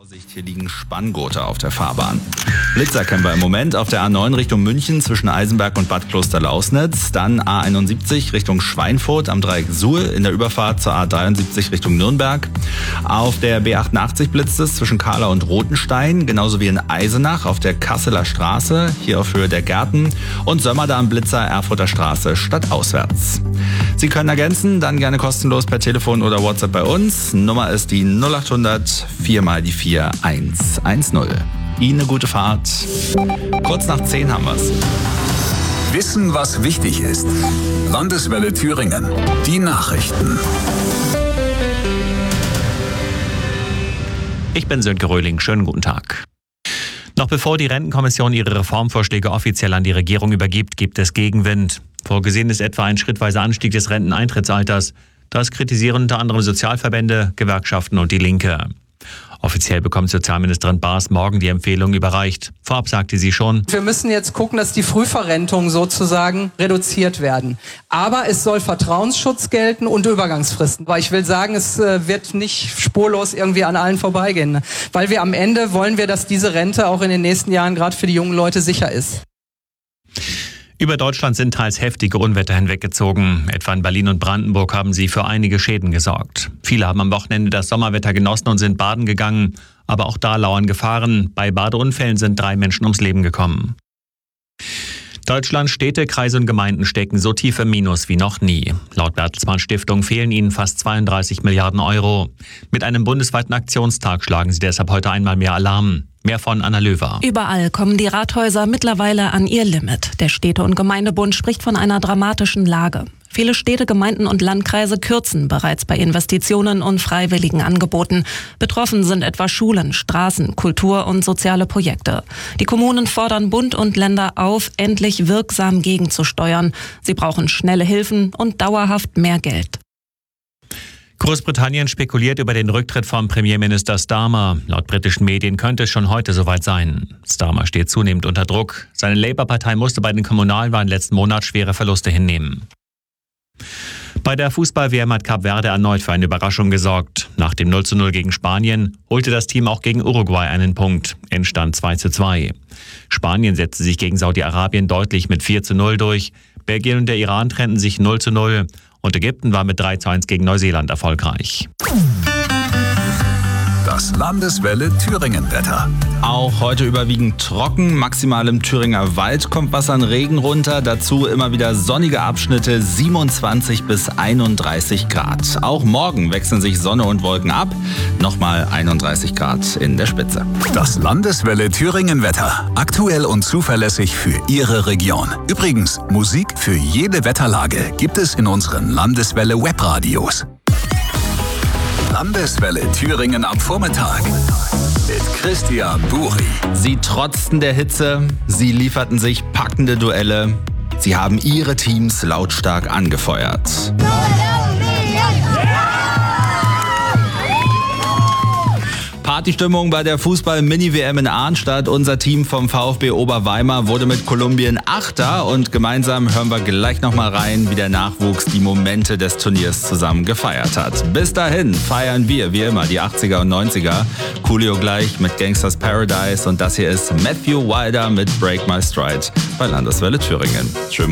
Vorsicht, hier liegen Spanngurte auf der Fahrbahn. Blitzer erkennen wir im Moment auf der A9 Richtung München zwischen Eisenberg und Bad Klosterlausnitz. Dann A71 Richtung Schweinfurt am Dreieck Suhl in der Überfahrt zur A73 Richtung Nürnberg. Auf der B88 blitzt es zwischen Kahla und Rothenstein, genauso wie in Eisenach auf der Kasseler Straße, hier auf Höhe der Gärten. Und Sömmerda Blitzer Erfurter Straße stadtauswärts. Sie können ergänzen, dann gerne kostenlos per Telefon oder WhatsApp bei uns. Nummer ist die 0800 4 mal die 4110. Ihnen eine gute Fahrt. Kurz nach 10 haben wir's. Wissen, was wichtig ist. Landeswelle Thüringen. Die Nachrichten. Ich bin Sönke Röhling. Schönen guten Tag. Noch bevor die Rentenkommission ihre Reformvorschläge offiziell an die Regierung übergibt, gibt es Gegenwind. Vorgesehen ist etwa ein schrittweiser Anstieg des Renteneintrittsalters. Das kritisieren unter anderem Sozialverbände, Gewerkschaften und die Linke. Offiziell bekommt Sozialministerin Baas morgen die Empfehlung überreicht. Vorab sagte sie schon: Wir müssen jetzt gucken, dass die Frühverrentungen sozusagen reduziert werden. Aber es soll Vertrauensschutz gelten und Übergangsfristen. Weil ich will sagen, es wird nicht spurlos irgendwie an allen vorbeigehen. Weil wir am Ende wollen wir, dass diese Rente auch in den nächsten Jahren gerade für die jungen Leute sicher ist. Über Deutschland sind teils heftige Unwetter hinweggezogen. Etwa in Berlin und Brandenburg haben sie für einige Schäden gesorgt. Viele haben am Wochenende das Sommerwetter genossen und sind baden gegangen. Aber auch da lauern Gefahren. Bei Badeunfällen sind 3 Menschen ums Leben gekommen. Deutschlands Städte, Kreise und Gemeinden stecken so tief im Minus wie noch nie. Laut Bertelsmann Stiftung fehlen ihnen fast 32 Milliarden Euro. Mit einem bundesweiten Aktionstag schlagen sie deshalb heute einmal mehr Alarm. Mehr von Anna Löwer. Überall kommen die Rathäuser mittlerweile an ihr Limit. Der Städte- und Gemeindebund spricht von einer dramatischen Lage. Viele Städte, Gemeinden und Landkreise kürzen bereits bei Investitionen und freiwilligen Angeboten. Betroffen sind etwa Schulen, Straßen, Kultur- und soziale Projekte. Die Kommunen fordern Bund und Länder auf, endlich wirksam gegenzusteuern. Sie brauchen schnelle Hilfen und dauerhaft mehr Geld. Großbritannien spekuliert über den Rücktritt von Premierminister Starmer. Laut britischen Medien könnte es schon heute soweit sein. Starmer steht zunehmend unter Druck. Seine Labour-Partei musste bei den Kommunalwahlen letzten Monat schwere Verluste hinnehmen. Bei der Fußball-WM hat Kap Verde erneut für eine Überraschung gesorgt. Nach dem 0:0 gegen Spanien holte das Team auch gegen Uruguay einen Punkt. Endstand 2:2. Spanien setzte sich gegen Saudi-Arabien deutlich mit 4:0 durch. Belgien und der Iran trennten sich 0:0. Und Ägypten war mit 3:1 gegen Neuseeland erfolgreich. Das Landeswelle Thüringen-Wetter. Auch heute überwiegend trocken. Maximal im Thüringer Wald kommt was an Regen runter. Dazu immer wieder sonnige Abschnitte, 27 bis 31 Grad. Auch morgen wechseln sich Sonne und Wolken ab. Nochmal 31 Grad in der Spitze. Das Landeswelle Thüringen-Wetter. Aktuell und zuverlässig für Ihre Region. Übrigens, Musik für jede Wetterlage gibt es in unseren Landeswelle Webradios. Landeswelle Thüringen am Vormittag mit Christian Buri. Sie trotzten der Hitze, sie lieferten sich packende Duelle, sie haben ihre Teams lautstark angefeuert. Partystimmung bei der Fußball-Mini-WM in Arnstadt. Unser Team vom VfB Oberweimar wurde mit Kolumbien Achter und gemeinsam hören wir gleich nochmal rein, wie der Nachwuchs die Momente des Turniers zusammen gefeiert hat. Bis dahin feiern wir, wie immer, die 80er und 90er. Coolio gleich mit Gangsters Paradise und das hier ist Matthew Wilder mit Break My Stride bei Landeswelle Thüringen. Schön